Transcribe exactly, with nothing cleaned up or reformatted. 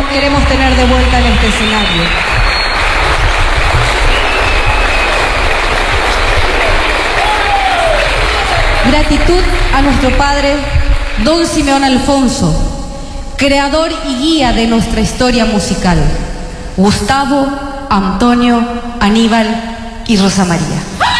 queremos tener de vuelta en este escenario. Gratitud a nuestro padre, don Simeón Alfonso, creador y guía de nuestra historia musical. Gustavo, Antonio, Aníbal y Rosa María.